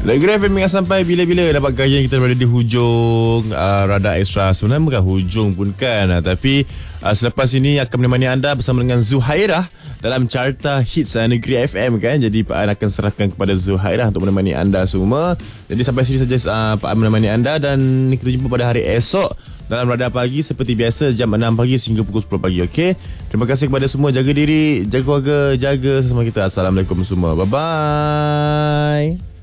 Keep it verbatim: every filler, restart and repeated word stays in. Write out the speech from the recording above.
Negeri F M ingat sampai bila-bila dapat gaya kita berada di hujung uh, Radar Extra. Sebenarnya bukan hujung pun kan, uh, tapi uh, selepas ini akan menemani anda bersama dengan Zuhairah dalam carta hits uh, Negeri F M kan. Jadi Pak An akan serahkan kepada Zuhairah untuk menemani anda semua. Jadi sampai sini saja uh, Pak An menemani anda, dan kita jumpa pada hari esok dalam Radar Pagi seperti biasa jam enam pagi sehingga pukul sepuluh pagi. Okey. Terima kasih kepada semua. Jaga diri, jaga keluarga, jaga sesama kita. Assalamualaikum semua. Bye bye.